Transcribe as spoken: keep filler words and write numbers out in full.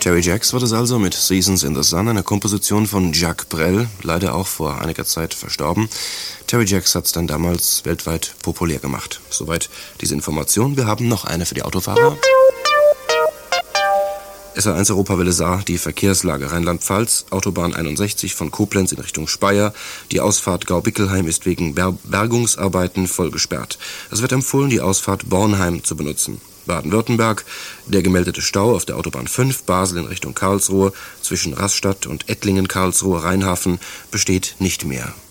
Terry Jacks war das also mit Seasons in the Sun, einer Komposition von Jacques Brel, leider auch vor einiger Zeit verstorben. Terry Jacks hat es dann damals weltweit populär gemacht. Soweit diese Information. Wir haben noch eine für die Autofahrer. S R eins Europawelle Saar, die Verkehrslage Rheinland-Pfalz, Autobahn einundsechzig von Koblenz in Richtung Speyer. Die Ausfahrt Gau-Bickelheim ist wegen Ber- Bergungsarbeiten voll gesperrt. Es wird empfohlen, die Ausfahrt Bornheim zu benutzen. Baden-Württemberg, der gemeldete Stau auf der Autobahn fünf, Basel in Richtung Karlsruhe, zwischen Rastatt und Ettlingen-Karlsruhe-Rheinhafen, besteht nicht mehr.